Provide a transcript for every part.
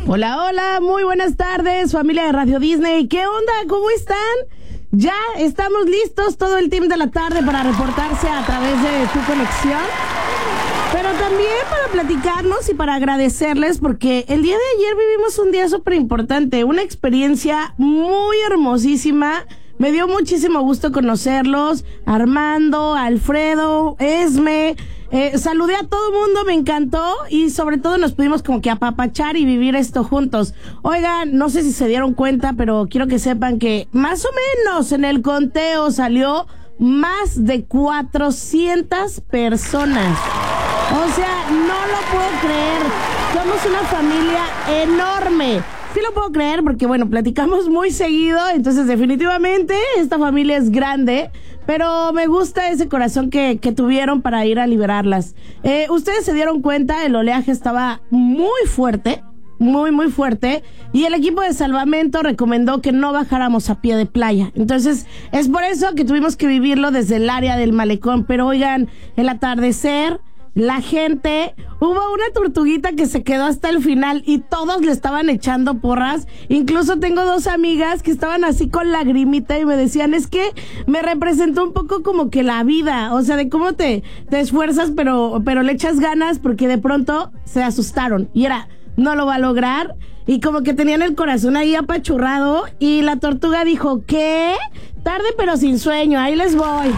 Hola, hola, muy buenas tardes, familia de Radio Disney. ¿Qué onda? ¿Cómo están? Ya estamos listos, todo el team de la tarde, para reportarse a través de tu conexión, pero también para platicarnos y para agradecerles, porque el día de ayer vivimos un día súper importante, una experiencia muy hermosísima. Me dio muchísimo gusto conocerlos, Armando, Alfredo, Esme. Saludé a todo el mundo, me encantó, y sobre todo nos pudimos como que apapachar y vivir esto juntos. Oigan, no sé si se dieron cuenta, pero quiero que sepan que más o menos en el conteo salió más de 400 personas. O sea, no lo puedo creer. Somos una familia enorme. Sí lo puedo creer porque, bueno, platicamos muy seguido, entonces definitivamente esta familia es grande, pero me gusta ese corazón que tuvieron para ir a liberarlas. Ustedes se dieron cuenta, el oleaje estaba muy fuerte, muy fuerte, y el equipo de salvamento recomendó que no bajáramos a pie de playa. Entonces, es por eso que tuvimos que vivirlo desde el área del malecón. Pero oigan, el atardecer, la gente, hubo una tortuguita que se quedó hasta el final y todos le estaban echando porras. Incluso tengo dos amigas que estaban así con lagrimita y me decían, es que me representó un poco como que la vida, o sea, de cómo te esfuerzas pero le echas ganas, porque de pronto se asustaron y era, no lo va a lograr, y como que tenían el corazón ahí apachurrado, y la tortuga dijo, ¿qué? Tarde pero sin sueño, ahí les voy.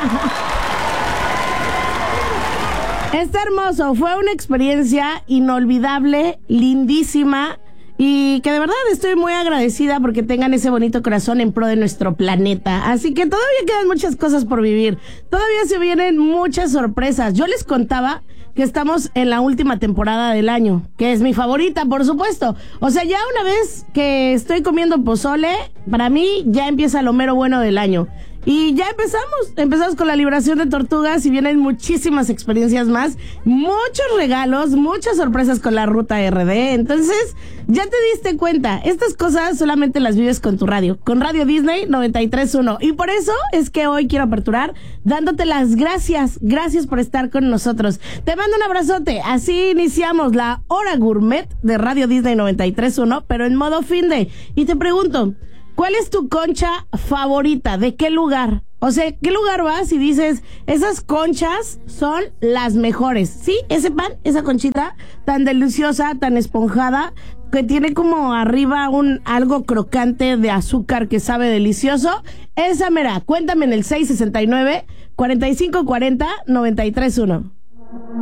Está hermoso, fue una experiencia inolvidable, lindísima, y que de verdad estoy muy agradecida porque tengan ese bonito corazón en pro de nuestro planeta. Así que todavía quedan muchas cosas por vivir, todavía se vienen muchas sorpresas. Yo les contaba que estamos en la última temporada del año, que es mi favorita, por supuesto. O sea, ya una vez que estoy comiendo pozole, para mí ya empieza lo mero bueno del año. Y ya empezamos con la liberación de tortugas, y vienen muchísimas experiencias más, muchos regalos, muchas sorpresas con la ruta RD. Entonces, ya te diste cuenta, estas cosas solamente las vives con tu radio, con Radio Disney 93.1. Y por eso es que hoy quiero aperturar dándote las gracias por estar con nosotros. Te mando un abrazote, así iniciamos la hora gourmet de Radio Disney 93.1, pero en modo fin de. Y te pregunto, ¿cuál es tu concha favorita? ¿De qué lugar? O sea, ¿qué lugar vas y dices, esas conchas son las mejores? Sí, ese pan, esa conchita tan deliciosa, tan esponjada, que tiene como arriba algo crocante de azúcar que sabe delicioso. Esa mera, cuéntame en el 669-4540-931.